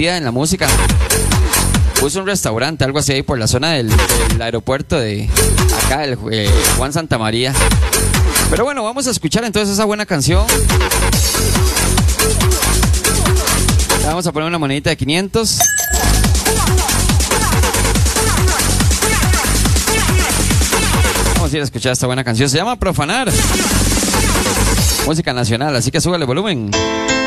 metida en la música. Puso un restaurante, algo así ahí por la zona del aeropuerto de acá, del Juan Santamaría. Pero bueno, vamos a escuchar entonces esa buena canción. Le vamos a poner una monedita de 500. Vamos a ir a escuchar esta buena canción. Se llama Profanar. Música nacional, así que súbale volumen.